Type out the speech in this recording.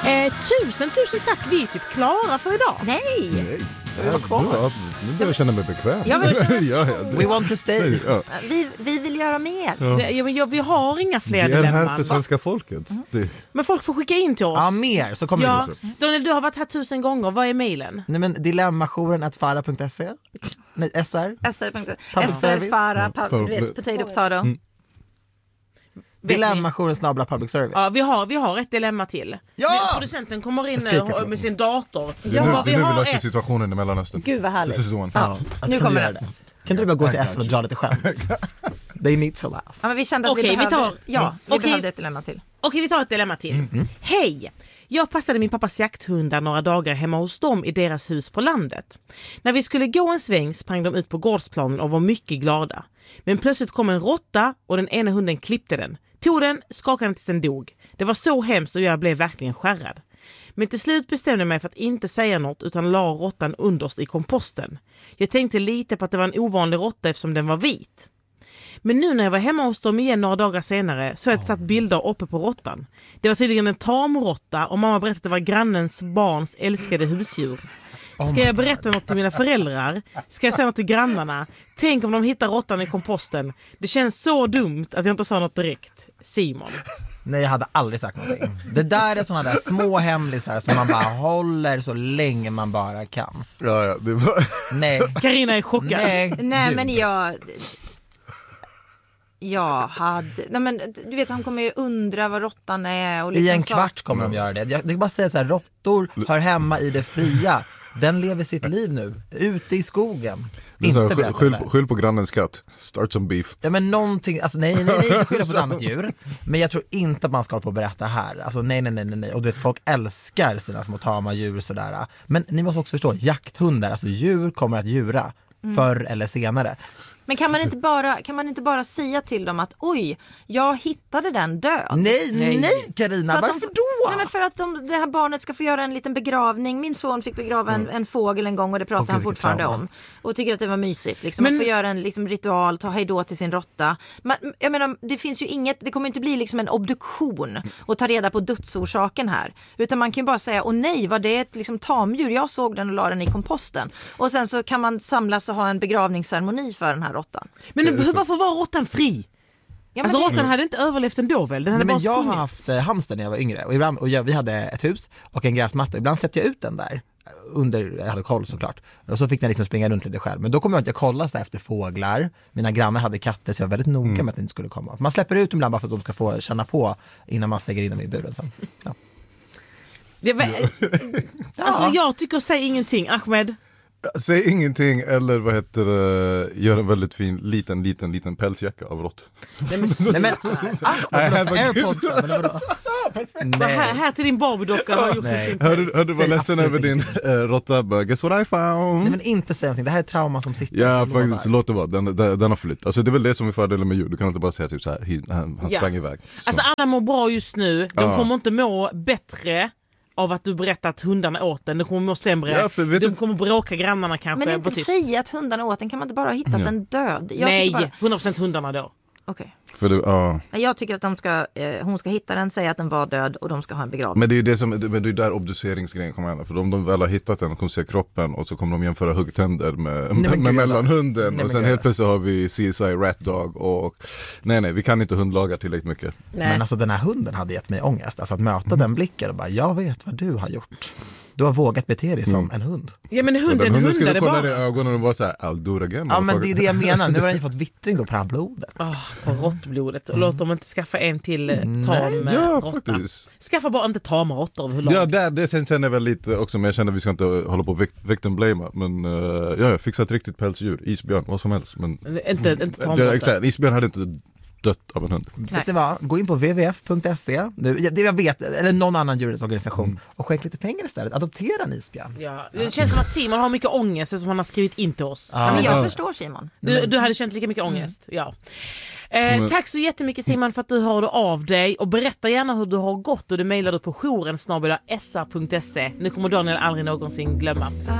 Tusen tack, vi är typ klara för idag. Nej. Nu börjar jag känna mig bekväm. We want to stay. Ja. Vi vill göra mer. Men vi har inga fler Det är dilemman. här för svenska folket. Men folk får skicka in till oss. Ja, mer så kommer det också. Daniel, du har varit här 1000 gånger. Vad är mejlen? Nej, men dilemmajouren@fara.se. Nej, SR. SR Fara, potato potato. Dilemmajouren / public service. Ja, vi har ett dilemma till. Ja! Men producenten kommer in med sin dator. Det är nu vi löser situationen i Mellanöstern. Gud vad härligt. This is the one. Ja. Nu kommer det. Kan du bara gå till FN och dra lite skämt? They need to laugh. Ja, men vi kände att vi behövde ett dilemma till. Okej, vi tar ett dilemma till. Hej! Jag passade min pappas jakthundar några dagar hemma hos dem i deras hus på landet. När vi skulle gå en sväng sprang de ut på gårdsplanen och var mycket glada. Men plötsligt kom en råtta och den ena hunden klippte den. Tog den, skakade den tills den dog. Det var så hemskt och jag blev verkligen skärrad. Men till slut bestämde jag mig för att inte säga något utan la råttan underst i komposten. Jag tänkte lite på att det var en ovanlig råtta eftersom den var vit. Men nu när jag var hemma hos dem igen några dagar senare så har jag satt bilder uppe på råttan. Det var tydligen en tamråtta och mamma berättade att det var grannens barns älskade husdjur. Ska jag berätta något till mina föräldrar? Ska jag säga något till grannarna? Tänk om de hittar råttan i komposten. Det känns så dumt att jag inte sa något direkt. Simon. Nej, jag hade aldrig sagt någonting. Det där är såna där små hemlisar som man bara håller så länge man bara kan. Ja, det var... Nej. Carina är chockad. Nej, men jag hade... Nej, men du vet, han kommer ju undra vad råttan är. Och liksom I en kvart kommer de göra det. Jag kan bara säga så här, råttor hör hemma i det fria. Den lever sitt liv nu. Ute i skogen. Inte skyll på grannens katt. Start some beef. Ja, men någonting, alltså nej, skylla på ett annat djur. Men jag tror inte att man ska på att berätta här. Alltså nej. Och du vet, folk älskar sina små tama djur sådär. Men ni måste också förstå, jakthundar, alltså djur kommer att djura förr eller senare. Men kan man inte bara säga till dem att oj, jag hittade den död? Nej Carina, varför då? Nej, men för att det här barnet ska få göra en liten begravning. Min son fick begrava en fågel en gång och det pratar han fortfarande om. Och tycker att det var mysigt. Liksom, men, att få göra en liksom, ritual, ta hejdå till sin råtta. Men, jag menar, det finns ju inget, det kommer inte bli liksom en obduktion och ta reda på dödsorsaken här. Utan man kan ju bara säga, åh nej, var det ett liksom, tamdjur? Jag såg den och la den i komposten. Och sen så kan man samlas och ha en begravningsceremoni för den här råttan. Men varför var råttan fri? Ja, alltså råttan hade inte överlevt ändå väl? Den hade bara jag har haft hamster när jag var yngre och vi hade ett hus och en gräsmatta. Ibland släppte jag ut den där jag hade koll såklart. Och så fick den liksom springa runt lite själv. Men då kom jag inte att kolla så efter fåglar. Mina grannar hade katter så jag var väldigt noga med att det inte skulle komma. Man släpper ut dem ibland bara för att de ska få känna på innan man stänger in dem i buren sen. Ja. Alltså jag tycker säg ingenting, Ahmed. Säg ingenting eller gör en väldigt fin liten pälsjacka av rått. Nej men AirPods här till din Barbie-docka har gjort en hör du var ledsen över din råtta. Guess what I found? Nej men inte säga någonting. Det här är trauma som sitter. Ja faktiskt, låt det vara. Den har flytt. Alltså det är väl det som är fördelen med djur. Du kan inte bara säga typ så här han sprang iväg. Så. Alltså alla mår bra just nu. De kommer inte må bättre av att du berättar att hundarna åt den. De kommer må sämre. De kommer bråka grannarna kanske. Men inte säga att hundarna åt den. Kan man inte bara ha hittat den död? Nej, 100% hundarna då. Okej. Jag tycker att hon ska hitta den, säga att den var död och de ska ha en begravning. Men det är det det är där obduceringsgrejen kommer in. För om de väl har hittat den och kommer se kroppen och så kommer de jämföra huggtänder med mellanhunden och sen helt plötsligt har vi CSI Rat Dog och nej vi kan inte hundlaga tillräckligt mycket. Nej. Men alltså den här hunden hade gett mig ångest. Alltså att möta den blicken och bara, jag vet vad du har gjort. Du har vågat bete dig som en hund. Ja men hunden skulle kolla dig i ögonen och vara så här, I'll do it again. Ja men det är det jag menar. Nu har den fått vittring då på det här blodet. På råttblodet. Låt dem inte skaffa en till tam råtta. Skaffa bara inte tam råttor överhuvudtaget. Ja, det känner jag väl lite också. Men jag känner att vi ska inte hålla på victim blame. Men jag fixar ett riktigt pälsdjur. Isbjörn, vad som helst. Men inte tam råtta. Isbjörn hade inte dött av en hund. Vet ni vad? Gå in på wwf.se det jag vet, eller någon annan djurrättsorganisation och skänk lite pengar istället. Adoptera en isbjörn. Ja, det känns som att Simon har mycket ångest som han har skrivit in till oss. Men jag förstår Simon. Du hade känt lika mycket ångest. Ja. Tack så jättemycket Simon för att du hörde av dig och berätta gärna hur du har gått och du mejlade på jouren@sr.se. Nu kommer Daniel aldrig någonsin glömma.